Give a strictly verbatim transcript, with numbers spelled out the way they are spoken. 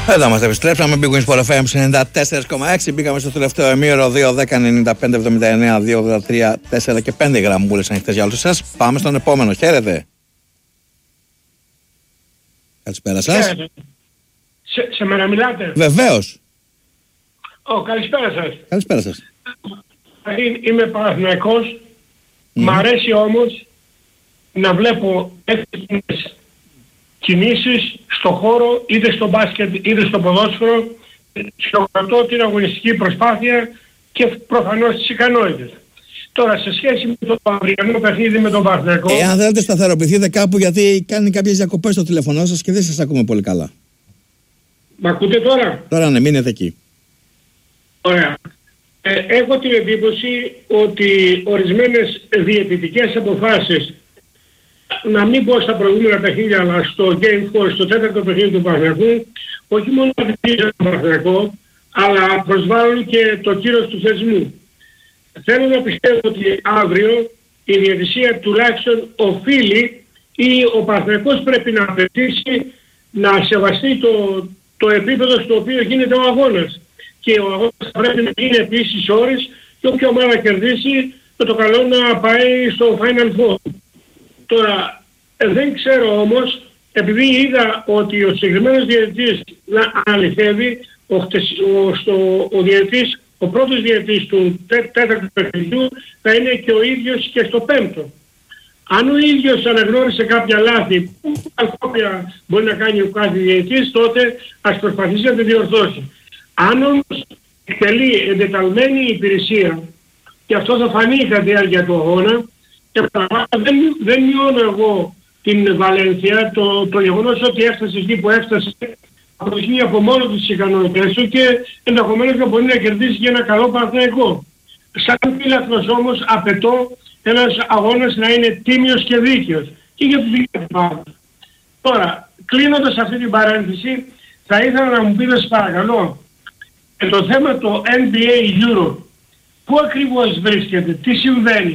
Εδώ μας επιστρέψαμε, Big Wins Sport εφ εμ ενενήντα τέσσερα κόμμα έξι. Μπήκαμε στο τελευταίο ημίωρο δύο δέκα ενενήντα πέντε εβδομήντα εννέα δύο ογδόντα τρία τέσσερα και πέντε γραμμούλες ανοιχτές για όλους σας. Πάμε στον επόμενο. Χαίρετε. Καλησπέρα σας. Χαίρετε. Σε, σε μένα μιλάτε. Βεβαίως. Ω, καλησπέρα σας. Καλησπέρα σας. Είμαι Παναθηναϊκός. Mm. Μ' αρέσει όμως να βλέπω έτοιμες κινήσεις στο χώρο, είτε στο μπάσκετ είτε στο ποδόσφαιρο, σκοπτώ την αγωνιστική προσπάθεια και προφανώς τις ικανότητες. Τώρα, σε σχέση με το αυριανό παιχνίδι με τον Παναθηναϊκό... Εάν θέλετε σταθεροποιηθείτε κάπου, γιατί κάνει κάποιες διακοπές στο τηλεφωνό σας και δεν σας ακούμε πολύ καλά. Μ' ακούτε τώρα? Τώρα ναι, μείνετε εκεί. Ωραία. Ε, έχω την εντύπωση ότι ορισμένες διαιτητικές αποφάσεις, να μην πω στα προηγούμενα παιχνίδια, αλλά στο Game φορ, στο τέταρτο παιχνίδι του Παναθηναϊκού, όχι μόνο αντιμετωπίζουν τον Παναθηναϊκό, αλλά προσβάλλουν και το κύρος του θεσμού. Θέλω να πιστεύω ότι αύριο η διαιτησία τουλάχιστον οφείλει ή ο Παναθηναϊκός πρέπει να απαιτήσει να σεβαστεί το, το επίπεδο στο οποίο γίνεται ο αγώνας. Και ο αγώνας θα πρέπει να γίνει επίσης ώρες και όποια ομάδα κερδίσει με το καλό να πάει στο Final Four. Τώρα, ε, δεν ξέρω όμως, επειδή είδα ότι ο συγκεκριμένος διαιτητής να αληθεύει, ο, ο, στο, ο, διαιτητής, ο πρώτος διαιτητής του τέ, τέταρτου παιχνιδιού θα είναι και ο ίδιος και στο πέμπτο. Αν ο ίδιος αναγνώρισε κάποια λάθη που κάποια μπορεί να κάνει ο κάθε διαιτητής, τότε ας προσπαθήσει να τη διορθώσει. Αν όμως εκτελεί εντεταλμένη υπηρεσία, και αυτό θα φανεί κατά τη διάρκεια του αγώνα, και δεν, δεν μειώνω εγώ την Βαλένθια, το, το γεγονός ότι έφτασε εκεί που έφτασε αποδεικνύει από μόνο τις ικανότητες του και ενδεχομένως να μπορεί να κερδίσει και ένα καλό Παναθηναϊκό. Σαν φίλαθλος όμως απαιτώ ένας αγώνας να είναι τίμιος και δίκαιος και για τους δικαιούς πάντων. Τώρα, κλείνοντας αυτή την παρένθεση, θα ήθελα να μου πείτε παρακαλώ το θέμα το N B A Euro. Πού ακριβώς βρίσκεται, τι συμβαίνει?